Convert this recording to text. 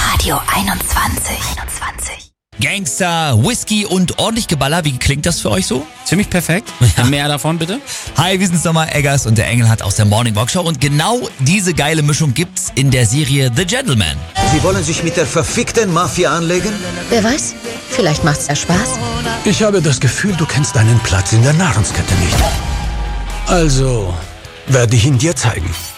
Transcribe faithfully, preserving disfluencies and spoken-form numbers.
Radio einundzwanzig. einundzwanzig. Gangster, Whisky und ordentlich Geballer. Wie klingt das für euch so? Ziemlich perfekt. Ja. Mehr davon bitte. Hi, wir sind Sommer Eggers und der Engel hat aus der Morning Walk Show. Und genau diese geile Mischung gibt's in der Serie The Gentleman. Sie wollen sich mit der verfickten Mafia anlegen? Wer weiß, vielleicht macht's ja Spaß. Ich habe das Gefühl, du kennst deinen Platz in der Nahrungskette nicht. Also werde ich ihn dir zeigen.